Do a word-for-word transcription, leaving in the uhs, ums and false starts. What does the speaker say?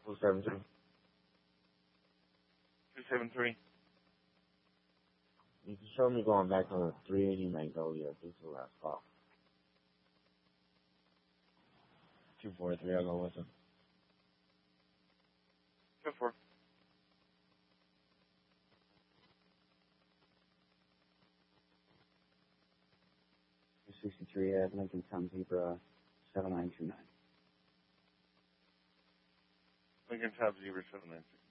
Two seven three. Two seven three. You can show me going back on a three eighty Magnolia. This is the last call. Two four three. I'll go with him. Two four. sixty-three at Lincoln Town Zebra seven nine two nine. Lincoln Top Zebra seven nine six.